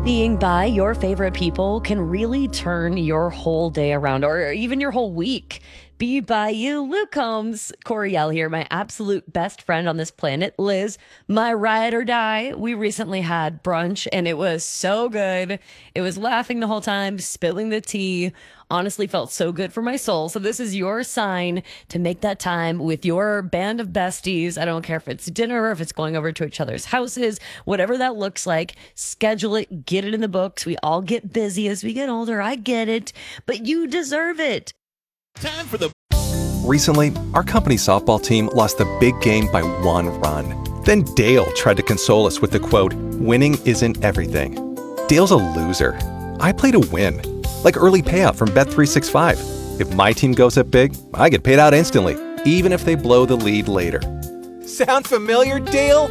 Being by your favorite people can really turn your whole day around or even your whole week. Be by you, Luke Combs, Coriel here, my absolute best friend on this planet, Liz, my ride or die. We recently had brunch and it was so good. It was laughing the whole time, spilling the tea. Honestly, felt so good for my soul. So, this is your sign to make that time with your band of besties. I don't care if it's dinner or if it's going over to each other's houses, whatever that looks like. Schedule it, get it in the books. We all get busy as we get older. I get it, but you deserve it. Time for the. Recently, our company softball team lost the big game by 1 run. Then Dale tried to console us with the quote, "Winning isn't everything." Dale's a loser. I play to win. Like early payout from Bet365. If my team goes up big, I get paid out instantly, even if they blow the lead later. Sound familiar, Dale?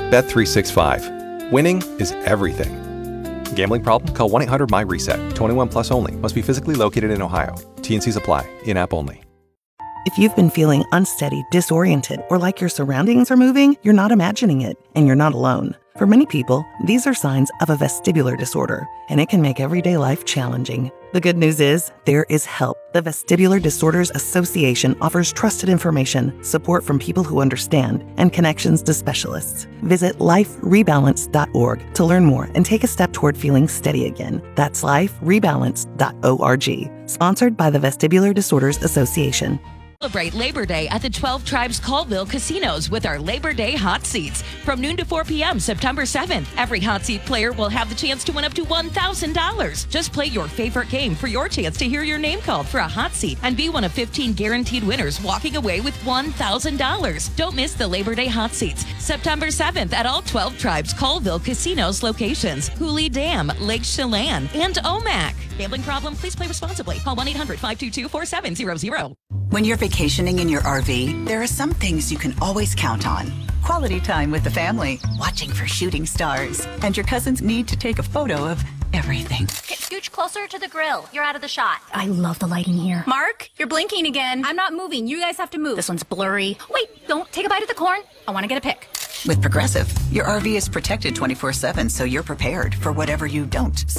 Bet365. Winning is everything. Gambling problem? Call 1-800-MY-RESET. 21 plus only. Must be physically located in Ohio. T&Cs apply. In-app only. If you've been feeling unsteady, disoriented, or like your surroundings are moving, you're not imagining it, and you're not alone. For many people, these are signs of a vestibular disorder, and it can make everyday life challenging. The good news is, there is help. The Vestibular Disorders Association offers trusted information, support from people who understand, and connections to specialists. Visit liferebalance.org to learn more and take a step toward feeling steady again. That's liferebalance.org. Sponsored by the Vestibular Disorders Association. Celebrate Labor Day at the 12 Tribes Colville Casinos with our Labor Day hot seats. From noon to 4 p.m. September 7th, every hot seat player will have the chance to win up to $1,000. Just play your favorite game for your chance to hear your name called for a hot seat and be one of 15 guaranteed winners walking away with $1,000. Don't miss the Labor Day hot seats. September 7th at all 12 Tribes Colville Casinos locations. Hooley Dam, Lake Chelan, and Omak. Gambling problem? Please play responsibly. Call 1-800-522-4700. When you're vacationing in your RV, there are some things you can always count on. Quality time with the family, watching for shooting stars, and your cousin's need to take a photo of everything. Scooch closer to the grill. You're out of the shot. I love the lighting here. Mark, you're blinking again. I'm not moving. You guys have to move. This one's blurry. Wait, don't take a bite of the corn. I want to get a pic. With Progressive, your RV is protected 24/7, so you're prepared for whatever you don't